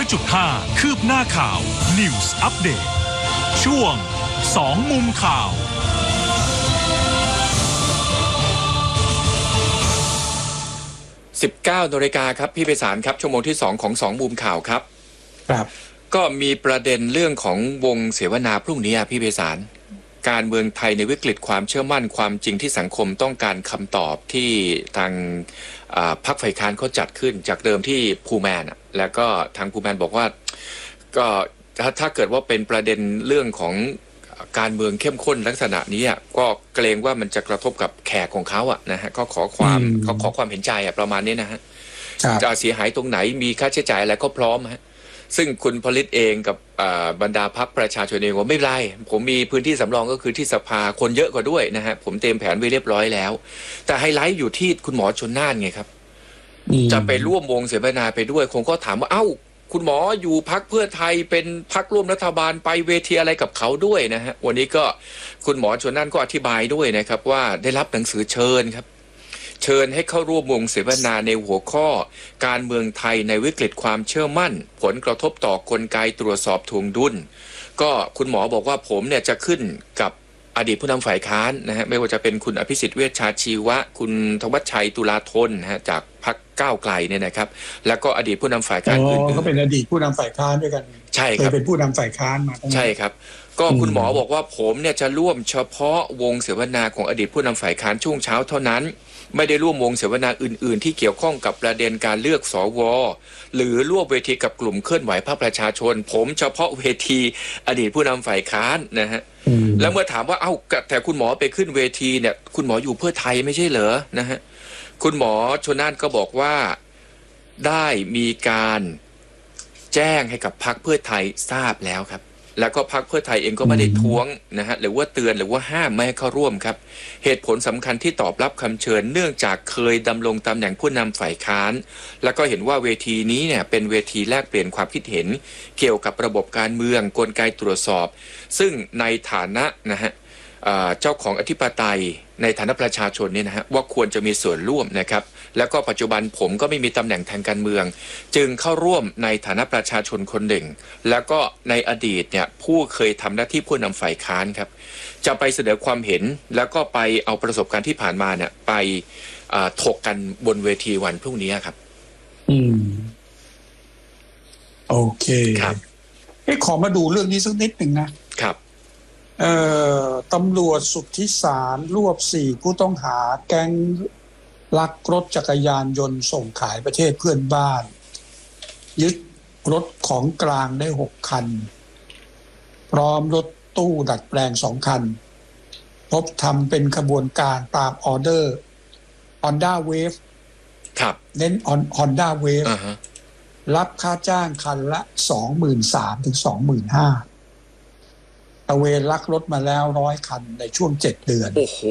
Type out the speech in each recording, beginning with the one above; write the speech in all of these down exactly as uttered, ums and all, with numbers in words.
จุดห้า คืบหน้าข่าว News Update ช่วงสองมุมข่าวสิบเก้านาฬิกาครับพี่ไพศาลครับชั่วโมงที่สองของสองมุมข่าวครับครับก็มีประเด็นเรื่องของวงเสวนาพรุ่งนี้พี่ไพศาลการเมืองไทยในวิกฤตความเชื่อมั่นความจริงที่สังคมต้องการคำตอบที่ทางพรรคฝ่ายค้านเขาจัดขึ้นจากเดิมที่ภูแมนแล้วก็ทางภูแมนบอกว่าก็ถ้าเกิดว่าเป็นประเด็นเรื่องของการเมืองเข้มข้นลักษณะนี้ก็เกรงว่ามันจะกระทบกับแขกของเขาอ่ะนะฮะก็ขอความเขาขอความเห็นใจอ่ะประมาณนี้นะฮะจะเสียหายตรงไหนมีค่าใช้จ่ายอะไรก็พร้อมฮะซึ่งคุณผลิตเองกับบรรดาพรรคประชาชนเองว่าไม่เป็นไรผมมีพื้นที่สำรองก็คือที่สภาคนเยอะกว่าด้วยนะฮะผมเตรียมแผนไว้เรียบร้อยแล้วแต่ไฮไลท์อยู่ที่คุณหมอชลน่านไงครับจะไปร่วมวงเสวนาไปด้วยคงก็ถามว่าเอ้าคุณหมออยู่พรรคเพื่อไทยเป็นพรรคร่วมรัฐบาลไปเวทีอะไรกับเขาด้วยนะฮะวันนี้ก็คุณหมอชลน่านก็อธิบายด้วยนะครับว่าได้รับหนังสือเชิญครับเชิญให้เข้าร่วมวงเสวนาในหัวข้อการเมืองไทยในวิกฤตความเชื่อมั่นผลกระทบต่อกลไกตรวจสอบทวงดุลก็คุณหมอบอกว่าผมเนี่ยจะขึ้นกับอดีตผู้นำฝ่ายค้านนะฮะไม่ว่าจะเป็นคุณอภิสิทธิ์เวชชาชีวะคุณธวัชชัยตุลาธนนะฮะจากพรรคก้าวไกลเนี่ยนะครับแล้วก็อดีตผู้นำฝ่ายค้านอื่นๆก็เป็นอดีตผู้นำฝ่ายค้านด้วยกันใช่ครับเป็นผู้นำฝ่ายค้านมาใช่ครับก็คุณหมอบอกว่าผมเนี่ยจะร่วมเฉพาะวงเสวนาของอดีตผู้นำฝ่ายค้านช่วงเช้าเท่านั้นไม่ได้ร่วมวงเสวนาอื่นๆที่เกี่ยวข้องกับประเด็นการเลือกสวหรือร่วมเวทีกับกลุ่มเคลื่อนไหวภาคประชาชนผมเฉพาะเวทีอดีตผู้นำฝ่ายค้านนะฮะแล้วเมื่อถามว่าเอ้าแต่คุณหมอไปขึ้นเวทีเนี่ยคุณหมออยู่เพื่อไทยไม่ใช่เหรอนะฮะคุณหมอชลน่านก็บอกว่าได้มีการแจ้งให้กับพรรคเพื่อไทยทราบแล้วครับแล้วก็พรรคเพื่อไทยเองก็ไม่ได้ท้วงนะฮะหรือว่าเตือนหรือว่าห้ามไม่ให้เข้าร่วมครับเหตุผลสำคัญที่ตอบรับคำเชิญเนื่องจากเคยดำรงตำแหน่งผู้นำฝ่ายค้านแล้วก็เห็นว่าเวทีนี้เนี่ยเป็นเวทีแลกเปลี่ยนความคิดเห็นเกี่ยวกับระบบการเมืองกลไกตรวจสอบซึ่งในฐานะนะฮะเจ้าของอธิปไตยในฐานะประชาชนเนี่ยนะฮะว่าควรจะมีส่วนร่วมนะครับแล้วก็ปัจจุบันผมก็ไม่มีตำแหน่งทางการเมืองจึงเข้าร่วมในฐานะประชาชนคนหนึ่งแล้วก็ในอดีตเนี่ยผู้เคยทำหน้าที่ผู้นำฝ่ายค้านครับจะไปเสนอความเห็นแล้วก็ไปเอาประสบการณ์ที่ผ่านมาเนี่ยไปถกกันบนเวทีวันพรุ่งนี้ครับอืมโอเคครับเอ๊ะขอมาดูเรื่องนี้สักนิดหนึ่งนะครับเอ่อตำรวจสุทธิสารรวบสี่ผู้ต้องหาแก๊งลักรถจักรยานยนต์ส่งขายประเทศเพื่อนบ้านยึดรถของกลางได้หกคันพร้อมรถตู้ดัดแปลงสองคันพบทำเป็นขบวนการตามออเดอร์ Honda Wave ครับเน้น Honda Wave อ่าฮะรับค่าจ้างคันละ สองหมื่นสามพัน ถึง สองหมื่นห้าพัน ตะเวนลักรถมาแล้วร้อยคันในช่วงเจ็ดเดือนโอ้โห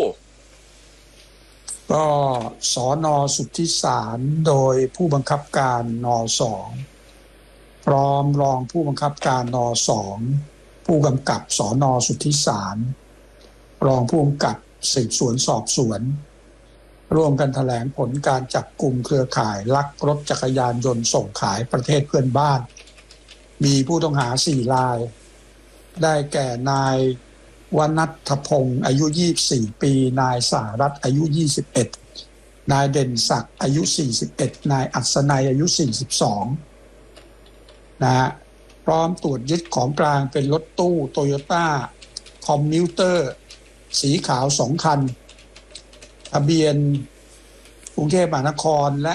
ก็สน.สุทธิสารโดยผู้บังคับการน.สองพร้อมรองผู้บังคับการน.สองผู้กำกับสน.สุทธิสารรองผู้กำกับสืบสวนสอบสวนร่วมกันแถลงผลการจับกุมเครือข่ายลักรถจักรยานยนต์ส่งขายประเทศเพื่อนบ้านมีผู้ต้องหาสี่รายได้แก่นายวณัฐพงศ์อายุยี่สิบสี่ปีนายสารัตน์อายุยี่สิบเอ็ดนายเด่นศักดิ์อายุสี่สิบเอ็ดนายอัศนัยอายุสี่สิบสองนะฮะพร้อมตรวจยึดของกลางเป็นรถตู้โตโยต้าคอมมิวเตอร์สีขาวสองคันทะเบียนกรุงเทพมหานครและ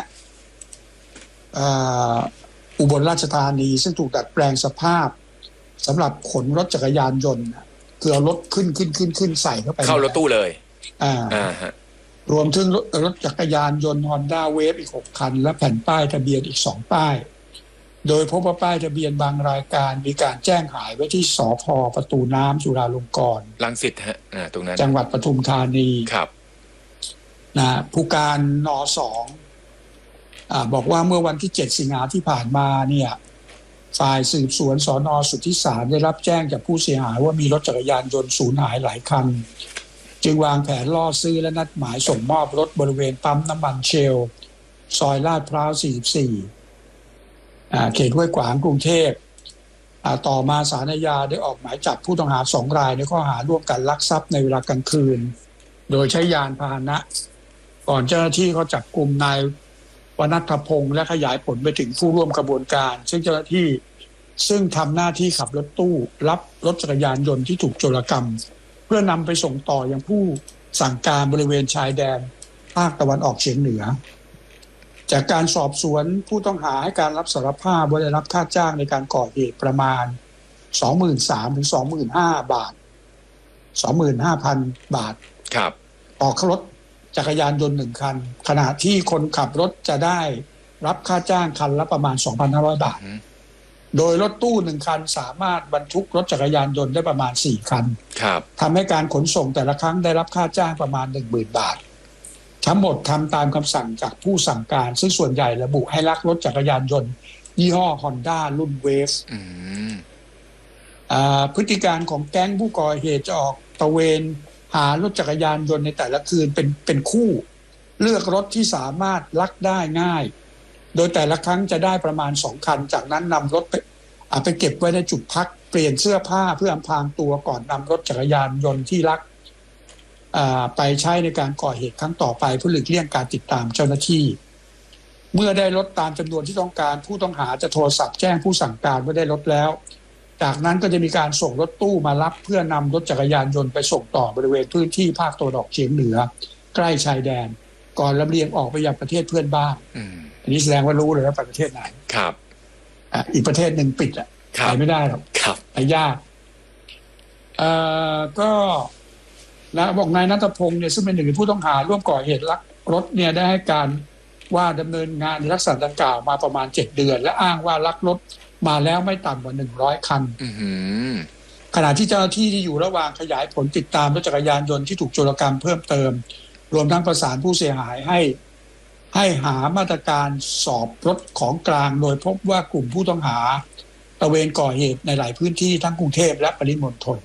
อุบลราชธานีซึ่งถูกดัดแปลงสภาพสำหรับขนรถจักรยานยนต์คือเอารถขึ้นขึ้นขึ้นขึ้นใส่เข้าไปเข้ารถตู้เลยอ่าอ่าฮะรวมถึงรถรถจักรยานยนต์ Honda Wave อีกหกคันและแผ่นป้ายทะเบียนอีกสองป้ายโดยพบว่าป้ายทะเบียนบางรายการมีการแจ้งหายไว้ที่สภ.ประตูน้ำจุฬาลงกรณ์รังสิตฮะอ่าตรงนั้นจังหวัดปทุมธานีครับนะผู้การน.สองอ่าบอกว่าเมื่อวันที่เจ็ดสิงหาคมที่ผ่านมาเนี่ยฝ่ายสืบสวนสน.สุทธิสารได้รับแจ้งจากผู้เสียหายว่ามีรถจักรยานยนต์สูญหายหลายคันจึงวางแผนล่อซื้อและนัดหมายส่งมอบรถบริเวณปั๊มน้ำมันเชลซอยลาดพร้าวสี่สิบสี่อ่าเขตห้วยขวางกรุงเทพอ่าต่อมาศาลอาญาได้ออกหมายจับผู้ต้องหาสองรายในข้อหาร่วมกันลักทรัพย์ในเวลากลางคืนโดยใช้ยานพาหนะ ก่อนเจ้าหน้าที่เขาจับกลุ่มนายวณัฐพงษ์และขยายผลไปถึงผู้ร่วมกระบวนการซึ่งเจ้าหน้าที่ซึ่งทำหน้าที่ขับรถตู้รับรถจักรยานยนต์ที่ถูกโจรกรรมเพื่อนำไปส่งต่อยังผู้สั่งการบริเวณชายแดนภาคตะวันออกเฉียงเหนือจากการสอบสวนผู้ต้องหาให้การรับสารภาพว่าได้รับค่าจ้างในการก่อเหตุประมาณ สองหมื่นสามพัน ถึง สองหมื่นห้าพัน บาท สองหมื่นห้าพัน บาทครับต่อรถจักรยานยนต์หนึ่งคันขณะที่คนขับรถจะได้รับค่าจ้างคันละประมาณ สองพันห้าร้อย บาทโดยรถตู้หนึ่งคันสามารถบรรทุกรถจักรยานยนต์ได้ประมาณสี่คันครับทำให้การขนส่งแต่ละครั้งได้รับค่าจ้างประมาณ หนึ่งหมื่น บาททั้งหมดทำตามคำสั่งจากผู้สั่งการซึ่งส่วนใหญ่ระบุให้ลักรถจักรยานยนต์ยี่ห้อ Honda รุ่น Wave พฤติการของแก๊งผู้ก่อเหตุจะออกตระเวนหารถจักรยานยนต์ในแต่ละคืนเป็นเป็นคู่เลือกรถที่สามารถลักได้ง่ายโดยแต่ละครั้งจะได้ประมาณสองคันจากนั้นนำรถไปไปเก็บไว้ในจุดพักเปลี่ยนเสื้อผ้าเพื่ออำพรางตัวก่อนนำรถจักรยานยนต์ที่ลักไปใช้ในการก่อเหตุครั้งต่อไปเพื่อหลีกเลี่ยงการติดตามเจ้าหน้าที่เมื่อได้รถตามจำนวนที่ต้องการผู้ต้องหาจะโทรศัพท์แจ้งผู้สั่งการว่าได้รถแล้วจากนั้นก็จะมีการส่งรถตู้มารับเพื่อนำรถจักรยานยนต์ไปส่งต่อบริเวณพื้นที่ภาคตะวันออกเฉียงเหนือใกล้ชายแดนก่อนลำเลียงออกไปยังประเทศเพื่อนบ้านอันนี้แสดงว่ารู้เลยว่าไปประเทศไหนครับอ่ะอีกประเทศหนึ่งปิดอ่ะไปไม่ได้หรอกครับไปยากเอ่อก็นะบอกนายณัฐพงษ์เนี่ยซึ่งเป็นหนึ่งในผู้ต้องหาร่วมก่อเหตุลักรถเนี่ยได้ให้การว่าดำเนินงานในลักษณะดังกล่าวมาประมาณเจ็ดเดือนและอ้างว่าลักรถมาแล้วไม่ต่ำกว่าหนึ่งร้อยคันขณะที่เจ้าหน้าที่ที่อยู่ระหว่างขยายผลติดตามรถจักรยานยนต์ที่ถูกโจรกรรมเพิ่มเติมรวมทั้งประสานผู้เสียหายให้ให้หามาตรการสอบรถของกลางโดยพบว่ากลุ่มผู้ต้องหาตระเวนก่อเหตุในหลายพื้นที่ทั้งกรุงเทพและปริมณฑล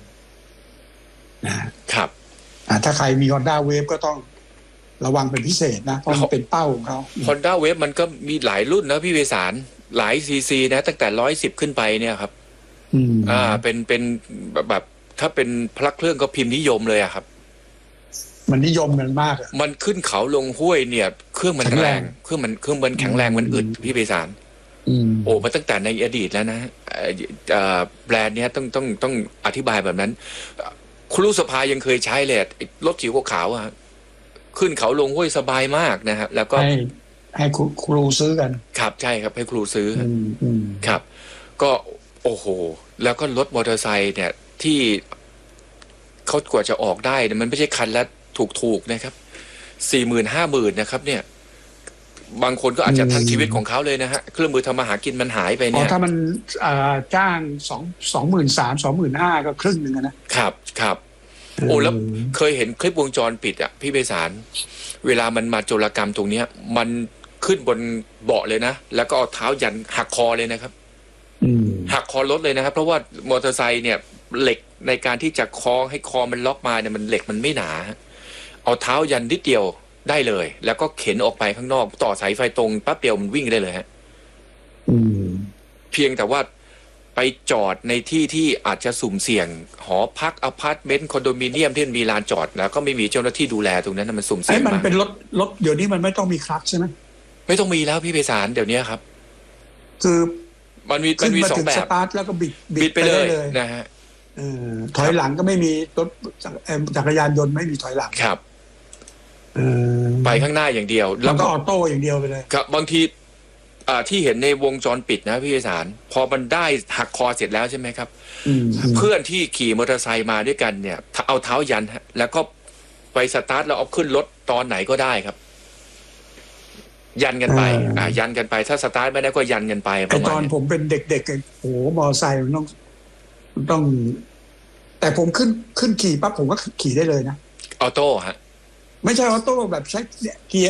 นะครับถ้าใครมี Honda Wave ก็ต้องระวังเป็นพิเศษนะเพราะมันเป็นเป้าของเขา Honda Wave มันก็มีหลายรุ่นนะพี่เวสารหลายซีซีนะตั้งแต่ร้อยสิบขึ้นไปเนี่ยครับอ่าเป็นเป็นแบบถ้าเป็นพลักเครื่องก็พิมพ์นิยมเลยอะครับมันนิยมกันมากอะมันขึ้นเขาลงห้วยเนี่ยเครื่องมันแรงเครื่องมันเครื่องมันแข็งแรงมันอึดพี่เวสารโอ้มาตั้งแต่ในอดีตแล้วนะแบรนด์เนี้ยต้องต้องต้องอธิบายแบบนั้นครูสภายังเคยใช้เลยรถจิ๋วขาวอะขึ้นเขาลงห้วยสบายมากนะฮะแล้วก็ให้ให้ครูซื้อกันครับใช่ครับให้ครูซื้อครับก็โอ้โหแล้วก็รถมอเตอร์ไซค์เนี่ยที่เขากว่าจะออกได้เนี่ยมันไม่ใช่คันละถูกๆนะครับสี่หมื่นห้าหมื่นนะครับเนี่ยบางคนก็อาจจะทั้งชีวิตของเขาเลยนะฮะเครื่องมือทำมาหากินมันหายไปเนี่ยถ้ามันจ้างสองสองหมื่นสามสองหมื่นห้าก็ครึ่งหนึ่งนะครับครับโอ้แล้วเคยเห็นคลิปวงจรปิดอ่ะพี่เบสารเวลามันมาโจรกรรมตรงเนี้ยมันขึ้นบนเบาะเลยนะแล้วก็เอาเท้ายันหักคอเลยนะครับหักคอรถเลยนะครับเพราะว่ามอเตอร์ไซค์เนี่ยเหล็กในการที่จะคล้องให้คอมันล็อกมาเนี่ยมันเหล็กมันไม่หนาเอาเท้ายันนิดเดียวได้เลยแล้วก็เข็นออกไปข้างนอกต่อสายไฟตรงปั๊บเดียวมันวิ่งได้เลยฮะเพียงแต่ว่าไปจอดในที่ที่อาจจะสุ่มเสี่ยงหอพักอพาร์ตเมนต์คอนโดมิเนียมที่มีลานจอดแล้วก็ไม่มีเจ้าหน้าที่ดูแลตรงนั้นมันสุ่มเสี่ยงมากมันเป็นรถรถเดี๋ยวนี้มันไม่ต้องมีคลัตช์ใช่ไหมไม่ต้องมีแล้วพี่เบสารเดี๋ยวนี้ครับคือมันมีมันมีสองแบบสตาร์ทแล้วก็บิดบิดไปเลยนะฮะถอยหลังก็ไม่มีรถจักรยานยนต์ไม่มีถอยหลังครับไปข้างหน้าอย่างเดียวแล้วก็ออโต้อย่างเดียวไปเลยครับบางทีที่เห็นในวงจรปิดนะพี่เบสารพอมันได้หักคอเสร็จแล้วใช่ไหมครับเพื่อนที่ขี่มอเตอร์ไซค์มาด้วยกันเนี่ยเอาเท้ายันแล้วก็ไปสตาร์ทแล้วเอาขึ้นรถตอนไหนก็ได้ครับยันกันไปอ่ายันกันไปถ้าสตาร์ทไม่ได้ก็ยันกันไปไอตอนผมเป็นเด็กๆโอ้โหมอเตอร์ไซค์มันต้องต้องแต่ผมขึ้นขึ้นขี่ปั๊บผมก็ขี่ได้เลยนะออโต้ฮะไม่ใช่ออโต้แบบใช้เกียร์